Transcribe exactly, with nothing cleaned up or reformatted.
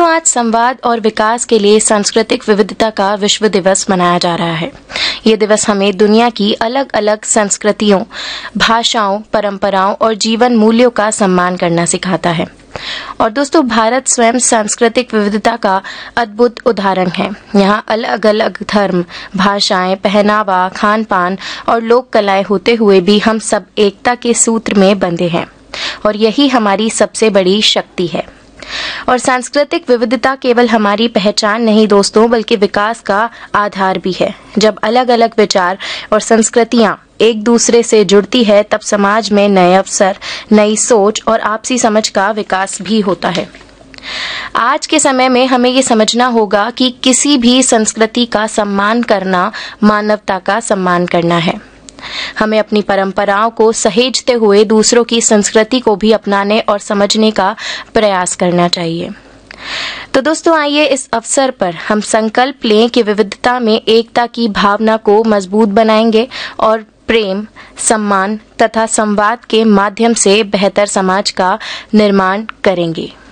दोस्तों, आज संवाद और विकास के लिए सांस्कृतिक विविधता का विश्व दिवस मनाया जा रहा है। ये दिवस हमें दुनिया की अलग अलग संस्कृतियों, भाषाओं, परंपराओं और जीवन मूल्यों का सम्मान करना सिखाता है। और दोस्तों, भारत स्वयं सांस्कृतिक विविधता का अद्भुत उदाहरण है। यहाँ अलग अलग धर्म, भाषाएं, पहनावा, खान पान और लोक कलाएं होते हुए भी हम सब एकता के सूत्र में बंधे हैं, और यही हमारी सबसे बड़ी शक्ति है। और सांस्कृतिक विविधता केवल हमारी पहचान नहीं दोस्तों, बल्कि विकास का आधार भी है। जब अलग अलग विचार और संस्कृतियां एक दूसरे से जुड़ती है, तब समाज में नए अवसर, नई सोच और आपसी समझ का विकास भी होता है। आज के समय में हमें ये समझना होगा कि किसी भी संस्कृति का सम्मान करना मानवता का सम्मान करना है। हमें अपनी परंपराओं को सहेजते हुए दूसरों की संस्कृति को भी अपनाने और समझने का प्रयास करना चाहिए। तो दोस्तों, आइए इस अवसर पर हम संकल्प लें कि विविधता में एकता की भावना को मजबूत बनाएंगे और प्रेम, सम्मान तथा संवाद के माध्यम से बेहतर समाज का निर्माण करेंगे।